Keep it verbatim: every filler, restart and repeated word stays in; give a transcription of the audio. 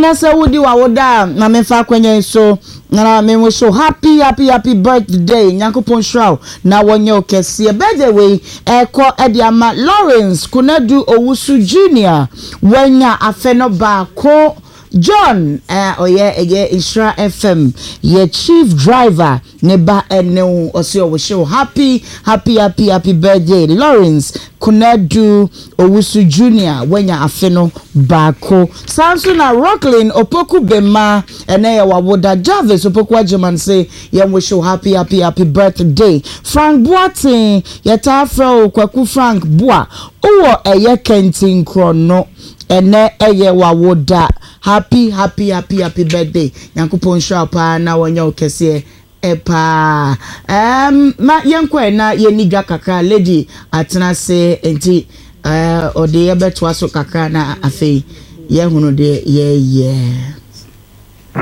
na se wudi wa woda na memfa kwenye so na me so happy happy happy birthday Nyankopon shraw na wonye okese birthday we eko ediama Lawrence Kunadu Owusu Junior wanya afeno ba ko John uh, oye eye Isra F M ye chief driver neba ene osio we show happy happy happy happy birthday Lawrence Kunadu Owusu Junior wenya afeno bako Samson na Rocklin Opoku Bema ene ya wawoda Jarvis Opoku Ajeman say ye we show happy happy happy birthday Frank Boatin yeta afro Kwaku Frank Boa uwo eye Kentin Krono ene eye wawoda happy happy happy happy birthday Nyankopon shapa na wonya okese epa um ma yenkwe na yeniga kaka lady atena se enti eh ode ye beto aso kaka na afei ye hunu de ye ye